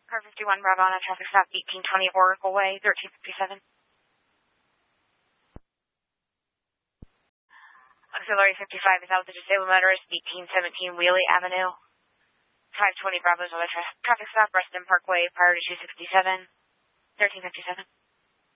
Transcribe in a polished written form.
Car 51 Bravo on a traffic stop, 1820 Oracle Way, 1357. Auxiliary 55 is out with the disabled motorist, 1817 Wheelie Avenue. 520 Bravo's on a traffic stop, Reston Parkway, prior to 267, 1357.